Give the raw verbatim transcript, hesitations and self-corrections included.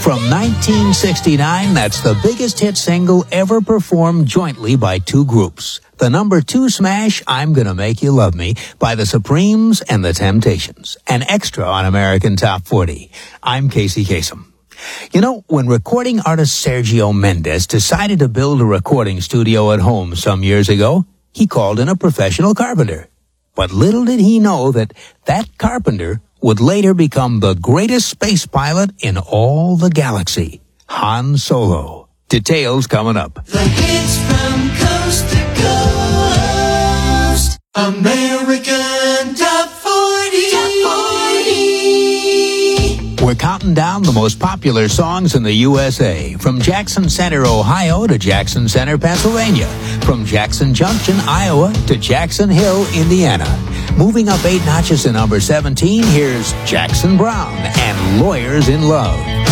From nineteen sixty-nine, that's the biggest hit single ever performed jointly by two groups. The number two smash, I'm Gonna Make You Love Me, by the Supremes and the Temptations. An extra on American Top forty. I'm Casey Kasem. You know, when recording artist Sergio Mendes decided to build a recording studio at home some years ago, he called in a professional carpenter. But little did he know that that carpenter would later become the greatest space pilot in all the galaxy, Han Solo. Details coming up. The hits from coast to coast. American Top forty. Top forty. We're counting down the most popular songs in the U S A. From Jackson Center, Ohio to Jackson Center, Pennsylvania. From Jackson Junction, Iowa to Jackson Hill, Indiana. Moving up eight notches to number seventeen, here's Jackson Browne and Lawyers in Love.